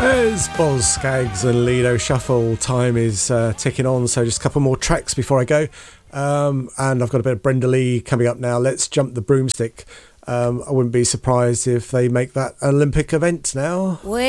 There's Boz Scaggs and Lido Shuffle. Time is ticking on, so just a couple more tracks before I go. And I've got a bit of Brenda Lee coming up now. Let's Jump the Broomstick. I wouldn't be surprised if they make that Olympic event now.